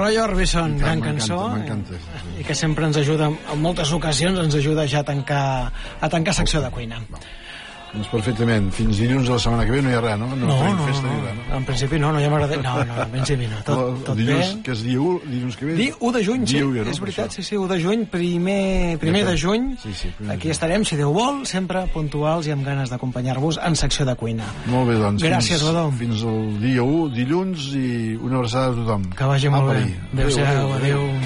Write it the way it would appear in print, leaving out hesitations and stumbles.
Roy Orbison, gran cançó, m'encanta. i que sempre ens ajuda, en moltes ocasions ens ajuda ja a tancar secció de cuina. Doncs perfectament, fins dilluns de la setmana que ve no hi ha res, no? No, en principi no ja m'agrada. No, en principi no, tot dilluns, bé. Que és dia 1, dilluns que ve? Dia 1 de juny, sí, no? és veritat, sí, 1 de juny, primer de juny, aquí estarem, si Déu vol, sempre puntuals i amb ganes d'acompanyar-vos en secció de cuina. Molt bé, doncs. Gràcies, Badó. Fins el dia 1, dilluns, i una abraçada a tothom. Que vagi molt bé. Adéu-siau, adéu.